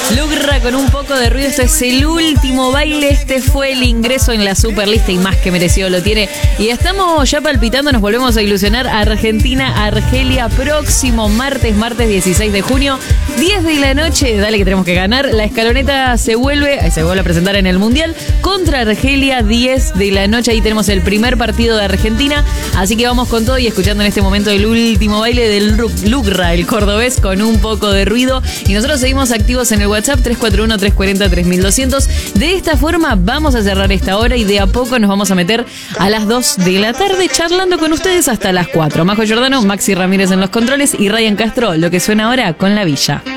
Lugra con un poco de ruido. Esto es el último baile. Este fue el ingreso en la superlista y más que merecido lo tiene. Y estamos ya palpitando, nos volvemos a ilusionar. Argentina-Argelia, próximo martes 16 de junio, 10 de la noche. Dale que tenemos que ganar. La escaloneta se vuelve a presentar en el Mundial contra Argelia, 10 de la noche. Ahí tenemos el primer partido de Argentina. Así que vamos con todo y escuchando en este momento el último baile del Lugra, el cordobés, con un poco de ruido. Y nosotros seguimos activos en el WhatsApp 341-340-3200. De esta forma vamos a cerrar esta hora y de a poco nos vamos a meter a las 2 de la tarde charlando con ustedes hasta las 4. Majo Giordano, Maxi Ramírez en los controles y Ryan Castro, lo que suena ahora con La Villa.